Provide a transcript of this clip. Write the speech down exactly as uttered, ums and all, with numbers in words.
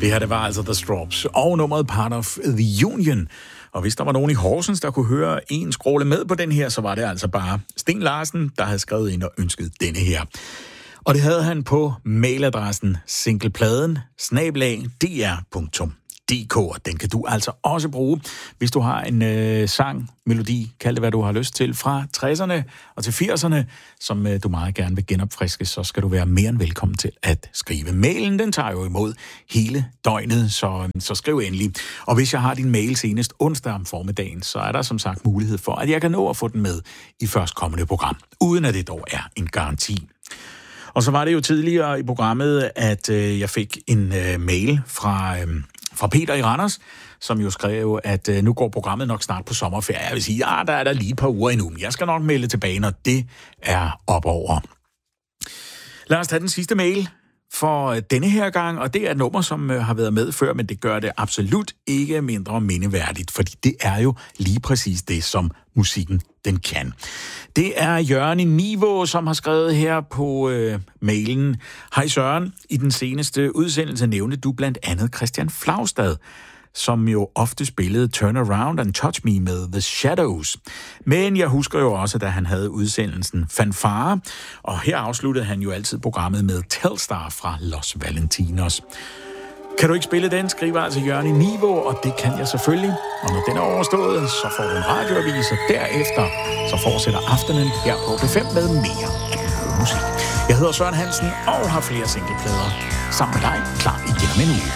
Det her, det var altså The Strawbs og nummeret Part of the Union. Og hvis der var nogen i Horsens, der kunne høre en skråle med på den her, så var det altså bare Sten Larsen, der havde skrevet ind og ønsket denne her. Og det havde han på mailadressen singlepladen snabel-a d r punktum d k, og den kan du altså også bruge, hvis du har en øh, sang, melodi, kald det hvad du har lyst til, fra tresserne og til firserne, som øh, du meget gerne vil genopfriske, så skal du være mere end velkommen til at skrive. Mailen, den tager jo imod hele døgnet, så, så skriv endelig. Og hvis jeg har din mail senest onsdag om formiddagen, så er der som sagt mulighed for, at jeg kan nå at få den med i førstkommende program, uden at det dog er en garanti. Og så var det jo tidligere i programmet, at øh, jeg fik en øh, mail fra, øh, fra Peter i Randers, som jo skrev, at øh, nu går programmet nok snart på sommerferie. Jeg vil sige, ja, der er der lige et par uger endnu, men jeg skal nok melde tilbage, når det er op over. Lad os tage den sidste mail for denne her gang, og det er et nummer, som øh, har været med før, men det gør det absolut ikke mindre mindeværdigt, fordi det er jo lige præcis det, som musikken den kan. Det er Jørgen i Nivå, som har skrevet her på øh, mailen. Hej Søren, i den seneste udsendelse nævnte du blandt andet Christian Flaustad, som jo ofte spillede Turn Around and Touch Me med The Shadows. Men jeg husker jo også, da han havde udsendelsen Fanfare, og her afsluttede han jo altid programmet med Telstar fra Los Valentinos. Kan du ikke spille den, skriver altså Jørgen i Nivå, og det kan jeg selvfølgelig. Og når den er overstået, så får du en radioavis, og derefter så fortsætter aftenen her på P fem med mere musik. Jeg hedder Søren Hansen og har flere singleplader sammen med dig klar igen om en uge.